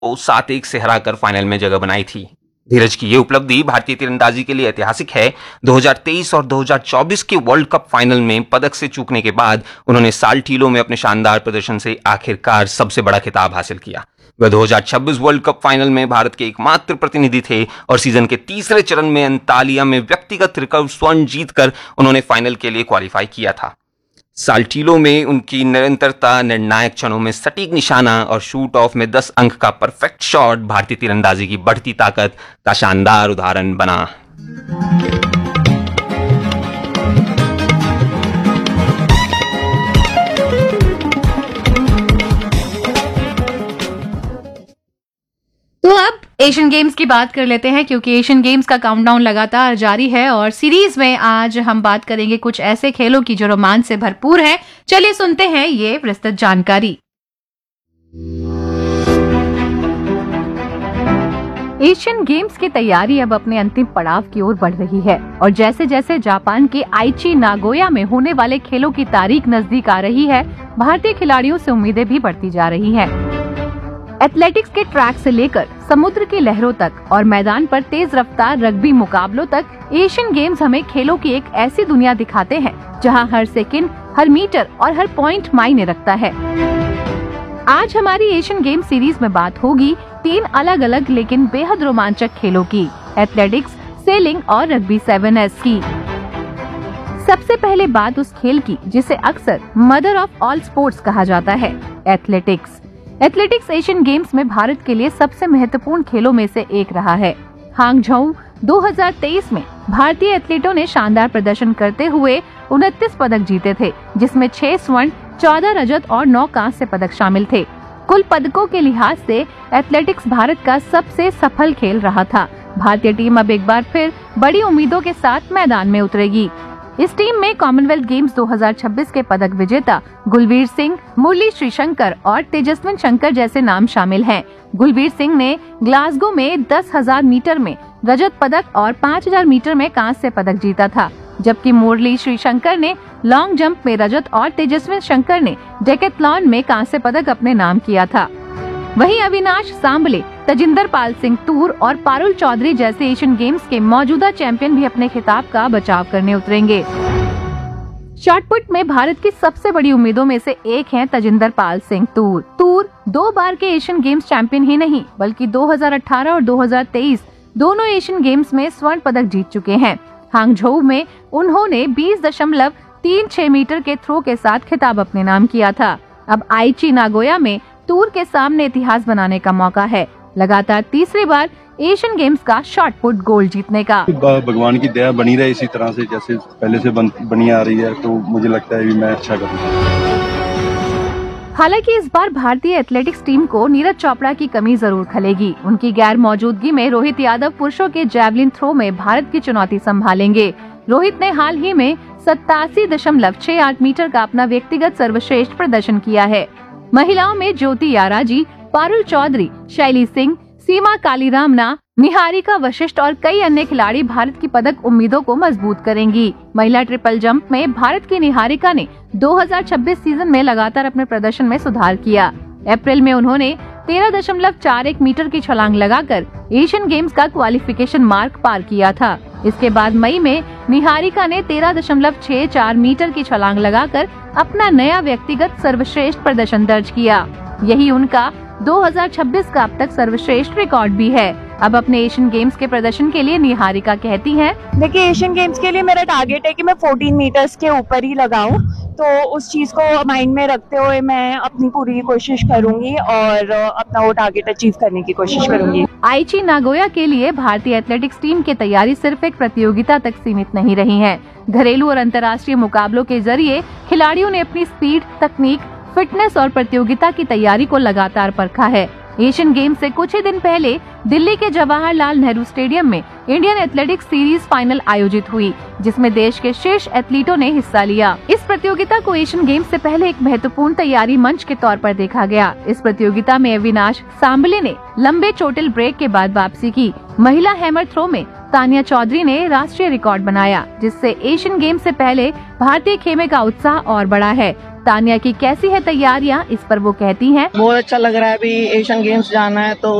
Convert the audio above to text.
को 7-1 से हराकर फाइनल में जगह बनाई थी। धीरज की ये उपलब्धि भारतीय तीरंदाजी के लिए ऐतिहासिक है। 2023 और 2024 के वर्ल्ड कप फाइनल में पदक से चूकने के बाद उन्होंने साल्टीलो में अपने शानदार प्रदर्शन से आखिरकार सबसे बड़ा खिताब हासिल किया। वह 2026 वर्ल्ड कप फाइनल में भारत के एकमात्र प्रतिनिधि थे और सीजन के तीसरे चरण में अंतालिया में व्यक्तिगत रिकर्व स्वर्ण जीतकर उन्होंने फाइनल के लिए क्वालिफाई किया था। साल्टीलो में उनकी निरंतरता, निर्णायक क्षणों में सटीक निशाना और शूट ऑफ में 10 अंक का परफेक्ट शॉट भारतीय तीरंदाजी की बढ़ती ताकत का शानदार उदाहरण बना। तो अब एशियन गेम्स की बात कर लेते हैं, क्योंकि एशियन गेम्स का काउंटडाउन लगातार जारी है और सीरीज में आज हम बात करेंगे कुछ ऐसे खेलों की जो रोमांच से भरपूर है। चलिए सुनते हैं ये विस्तृत जानकारी। एशियन गेम्स की तैयारी अब अपने अंतिम पड़ाव की ओर बढ़ रही है और जैसे जैसे जापान के आईची नागोया में होने वाले खेलों की तारीख नजदीक आ रही है, भारतीय खिलाड़ियों से उम्मीदें भी बढ़ती जा रही हैं। एथलेटिक्स के ट्रैक से लेकर समुद्र की लहरों तक और मैदान पर तेज रफ्तार रग्बी मुकाबलों तक, एशियन गेम्स हमें खेलों की एक ऐसी दुनिया दिखाते हैं जहां हर सेकंड, हर मीटर और हर पॉइंट मायने रखता है। आज हमारी एशियन गेम्स सीरीज में बात होगी 3 अलग अलग लेकिन बेहद रोमांचक खेलों की, एथलेटिक्स, सेलिंग और रग्बी 7s की। सबसे पहले बात उस खेल की जिसे अक्सर मदर ऑफ ऑल स्पोर्ट्स कहा जाता है, एथलेटिक्स। एथलेटिक्स एशियन गेम्स में भारत के लिए सबसे महत्वपूर्ण खेलों में से एक रहा है। हांगझोउ 2023 में भारतीय एथलीटों ने शानदार प्रदर्शन करते हुए 29 पदक जीते थे, जिसमें 6 स्वर्ण, 14 रजत और 9 कांस्य पदक शामिल थे। कुल पदकों के लिहाज से एथलेटिक्स भारत का सबसे सफल खेल रहा था। भारतीय टीम अब एक बार फिर बड़ी उम्मीदों के साथ मैदान में उतरेगी। इस टीम में कॉमनवेल्थ गेम्स 2026 के पदक विजेता गुलवीर सिंह, मुरली श्रीशंकर और तेजस्विन शंकर जैसे नाम शामिल हैं। गुलवीर सिंह ने ग्लासगो में 10,000 मीटर में रजत पदक और 5,000 मीटर में कांस्य पदक जीता था, जबकि मुरली श्रीशंकर ने लॉन्ग जंप में रजत और तेजस्विन शंकर ने डेकेथलॉन में कांस्य पदक अपने नाम किया था। वहीं अविनाश सांबले, तजिंदर पाल सिंह तूर और पारुल चौधरी जैसे एशियन गेम्स के मौजूदा चैंपियन भी अपने खिताब का बचाव करने उतरेंगे। शॉटपुट में भारत की सबसे बड़ी उम्मीदों में से एक हैं तजिंदर पाल सिंह तूर। तूर 2 बार के एशियन गेम्स चैंपियन ही नहीं बल्कि 2018 और 2023 दोनों एशियन गेम्स में स्वर्ण पदक जीत चुके हैं। हांगझोउ में उन्होंने 20.36 मीटर के थ्रो के साथ खिताब अपने नाम किया था। अब आईची नागोया में तूर के सामने इतिहास बनाने का मौका है, लगातार तीसरी बार एशियन गेम्स का शॉट पुट गोल्ड जीतने का। भगवान की दया बनी रहे इसी तरह से जैसे पहले से बनी आ रही है, तो मुझे लगता है भी मैं अच्छा करूँगा। हालांकि इस बार भारतीय एथलेटिक्स टीम को नीरज चोपड़ा की कमी जरूर खलेगी। उनकी गैर मौजूदगी में रोहित यादव पुरुषों के जैवलिन थ्रो में भारत की चुनौती संभालेंगे। रोहित ने हाल ही में 87.68 मीटर का अपना व्यक्तिगत सर्वश्रेष्ठ प्रदर्शन किया है। महिलाओं में ज्योति याराजी, पारुल चौधरी, शैली सिंह, सीमा कालीरामना, निहारिका वशिष्ठ और कई अन्य खिलाड़ी भारत की पदक उम्मीदों को मजबूत करेंगी। महिला ट्रिपल जंप में भारत की निहारिका ने 2026 सीजन में लगातार अपने प्रदर्शन में सुधार किया। अप्रैल में उन्होंने 13.41 मीटर की छलांग लगाकर एशियन गेम्स का क्वालिफिकेशन मार्क पार किया था। इसके बाद मई में निहारिका ने 13.64 मीटर की छलांग लगाकर अपना नया व्यक्तिगत सर्वश्रेष्ठ प्रदर्शन दर्ज किया। यही उनका 2026 का अब तक सर्वश्रेष्ठ रिकॉर्ड भी है। अब अपने एशियन गेम्स के प्रदर्शन के लिए निहारिका कहती हैं, देखिए एशियन गेम्स के लिए मेरा टारगेट है कि मैं 14 मीटर्स के ऊपर ही लगाऊं, तो उस चीज को माइंड में रखते हुए मैं अपनी पूरी कोशिश करूंगी और अपना वो टारगेट अचीव करने की कोशिश करूंगी। आईची नागोया के लिए भारतीय एथलेटिक्स टीम की तैयारी सिर्फ एक प्रतियोगिता तक सीमित नहीं रही है। घरेलू और अंतर्राष्ट्रीय मुकाबलों के जरिए खिलाड़ियों ने अपनी स्पीड, तकनीक, फिटनेस और प्रतियोगिता की तैयारी को लगातार परखा है। एशियन गेम्स से कुछ ही दिन पहले दिल्ली के जवाहरलाल नेहरू स्टेडियम में इंडियन एथलेटिक्स सीरीज फाइनल आयोजित हुई, जिसमें देश के शीर्ष एथलीटों ने हिस्सा लिया। इस प्रतियोगिता को एशियन गेम्स से पहले एक महत्वपूर्ण तैयारी मंच के तौर पर देखा गया। इस प्रतियोगिता में अविनाश सांबले ने लंबे चोटिल ब्रेक के बाद वापसी की। महिला हैमर थ्रो में तानिया चौधरी ने राष्ट्रीय रिकॉर्ड बनाया, जिससे एशियन गेम्स से पहले भारतीय खेमे का उत्साह और बढ़ा है। तानिया की कैसी है तैयारियां, इस पर वो कहती हैं। बहुत अच्छा लग रहा है, अभी एशियन गेम्स जाना है तो